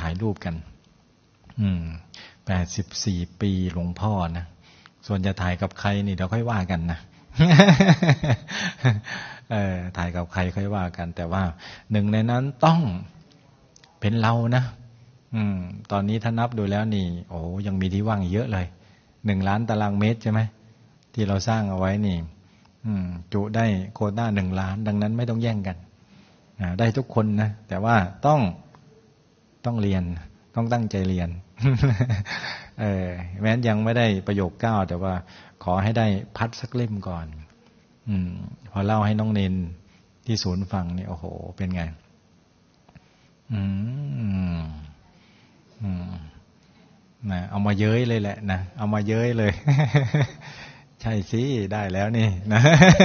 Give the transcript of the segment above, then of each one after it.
ายรูปกัน84 ปีหลวงพ่อนะส่วนจะถ่ายกับใครนี่เดี๋ยวค่อยว่ากันนะถ่ายกับใครค่อยว่ากันแต่ว่าหนึ่งในนั้นต้องเป็นเรานะตอนนี้ถ้านับดูแล้วนี่โอ้ยังมีที่ว่างเยอะเลย1 ล้านตารางเมตรใช่ไหมที่เราสร้างเอาไว้นี่จุได้โควต้า1 ล้านดังนั้นไม่ต้องแย่งกันได้ทุกคนนะแต่ว่าต้องเรียนต้องตั้งใจเรียนแม้ยังไม่ได้ประโยค9แต่ว่าขอให้ได้พัดสักเล่มก่อนพอเล่าให้น้องเนนที่ศูนย์ฟังนี่โอ้โหเป็นไงนะเอามาเย้ยเลยแหละนะเอามาเย้ยเลย ใช่สิได้แล้วนี่นะ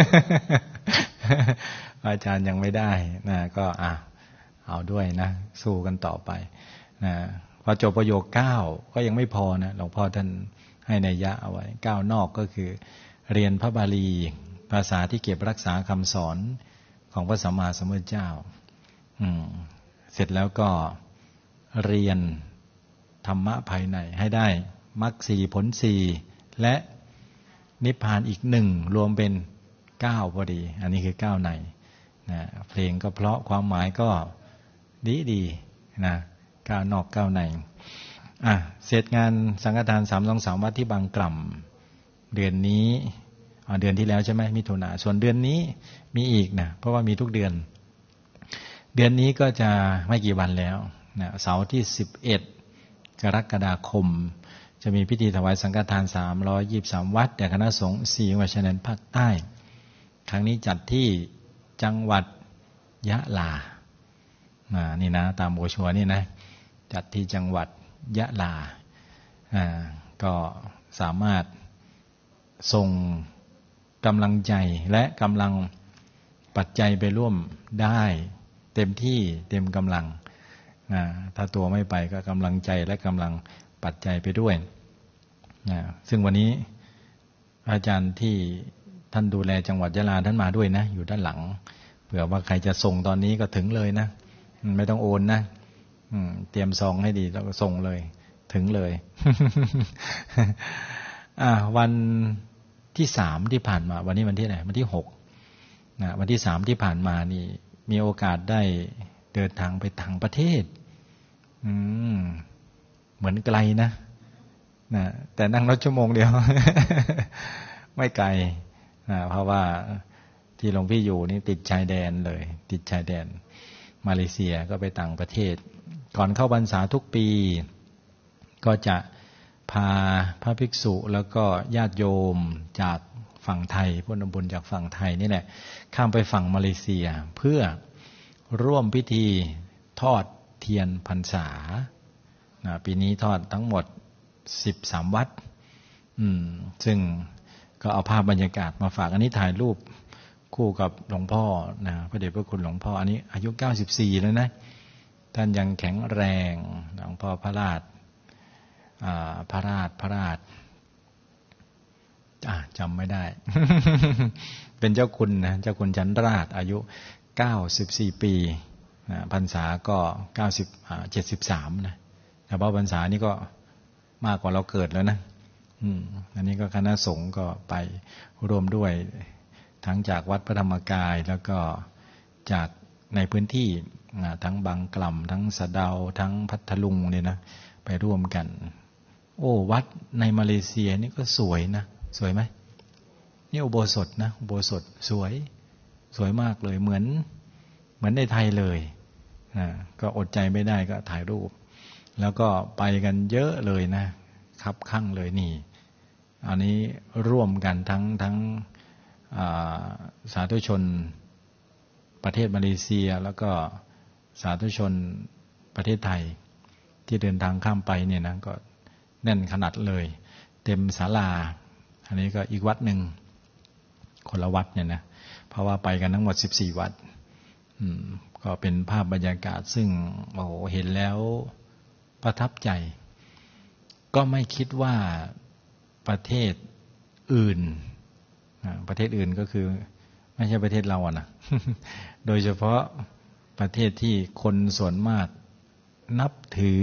อาจารย์ยังไม่ได้นะก็เอาด้วยนะสู้กันต่อไปนะพอจบประโยค9ก็ยังไม่พอนะหลวงพ่อท่านให้นัยยะเอาไว้9นอกก็คือเรียนพระบาลีภาษาที่เก็บรักษาคำสอนของพระสัมมาสัมพุทธเจ้าเสร็จแล้วก็เรียนธรรมะภายในให้ได้มรรค4ผล4และนิพพานอีก1รวมเป็น9พอดีอันนี้คือ9ในนะเพลงก็เพราะความหมายก็ดีนะ9นอก9ในเสร็จงานสังฆทาน323วัดที่บางกล่ำเดือนนี้เดือนที่แล้วใช่ไหมมิถุนาส่วนเดือนนี้มีอีกนะเพราะว่ามีทุกเดือนนี้ก็จะไม่กี่วันแล้วนะเสาร์ที่11กรกฎาคมจะมีพิธีถวายสังฆทาน323วัดแด่คณะสงฆ์4จังหวัดชายแดนภาคใต้ครั้งนี้จัดที่จังหวัดยะลานี่นะตามโบชัวนี่นะจัดที่จังหวัดยะลาก็สามารถส่งกำลังใจและกำลังปัจจัยไปร่วมได้เต็มที่เต็มกำลังถ้าตัวไม่ไปก็กำลังใจและกำลังปัจจัยไปด้วยซึ่งวันนี้อาจารย์ที่ท่านดูแลจังหวัดยะลาท่านมาด้วยนะอยู่ด้านหลังเผื่อว่าใครจะส่งตอนนี้ก็ถึงเลยนะไม่ต้องโอนนะเตรียมซองให้ดีแล้วก็ส่งเลยถึงเลย วันที่3ที่ผ่านมาวันนี้วันที่ไหนวันที่6นะวันที่3ที่ผ่านมานี่มีโอกาสได้เดินทางไปต่างประเทศเหมือนไกลนะแต่นั่งรถชั่วโมงเดียว ไม่ไกลเพราะว่าที่หลวงพี่อยู่นี่ติดชายแดนเลยติดชายแดนมาเลเซียก็ไปต่างประเทศก่อนเข้าพรรษาทุกปีก็จะพาพระภิกษุแล้วก็ญาติโยมจากฝั่งไทยผู้นำบุญจากฝั่งไทยนี่แหละข้ามไปฝั่งมาเลเซียเพื่อร่วมพิธีทอดเทียนพรรษาปีนี้ทอดทั้งหมด13วัดซึ่งก็เอาภาพบรรยากาศมาฝากอันนี้ถ่ายรูปคู่กับหลวงพ่อนะพระเดชพระคุณหลวงพ่ออันนี้อายุ94แล้วนะท่านยังแข็งแรงหลวงพ่อพระราชจำไม่ได้ เป็นเจ้าคุณนะเจ้าคุณจันราชอายุ94ปีพรรษาก็73นะแต่ว่าพรรษานี่ก็มากกว่าเราเกิดแล้วนะอันนี้ก็คณะสงฆ์ก็ไปร่วมด้วยทั้งจากวัดพระธรรมกายแล้วก็จากในพื้นที่ทั้งบางกล่ำทั้งสะเดาทั้งพัทลุงเนี่ยนะไปร่วมกันโอ้วัดในมาเลเซียนี่ก็สวยนะสวยไหมนี่อุโบสถนะอุโบสถสวยมากเลยเหมือนในไทยเลยก็อดใจไม่ได้ก็ถ่ายรูปแล้วก็ไปกันเยอะเลยนะครับข้างเลยนี่อันนี้ร่วมกันทั้งสาธุชนประเทศมาเลเซียแล้วก็สาธุชนประเทศไทยที่เดินทางข้ามไปเนี่ยนะก็แน่นขนาดเลยเต็มศาลาอันนี้ก็อีกวัดหนึ่งคนละวัดเนี่ยนะเพราะว่าไปกันทั้งหมด14วัดก็เป็นภาพบรรยากาศซึ่งโอ้โหเห็นแล้วประทับใจก็ไม่คิดว่าประเทศอื่นก็คือไม่ใช่ประเทศเรานะ โดยเฉพาะประเทศที่คนส่วนมากนับถือ